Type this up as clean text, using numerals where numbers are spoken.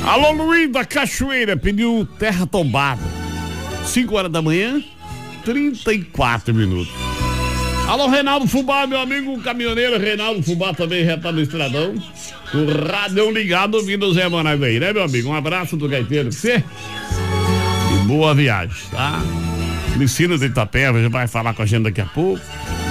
Alô, Luiz da Cachoeira, pediu terra tombada. 5 horas da manhã, 34 minutos. Alô, Reinaldo Fubá, meu amigo caminhoneiro Reinaldo Fubá também já tá no estradão. O rádio ligado ouvindo o Zé Marais aí, né, meu amigo? Um abraço do gaiteiro pra você. E boa viagem, tá? Cristina de Itapeva já vai falar com a gente daqui a pouco.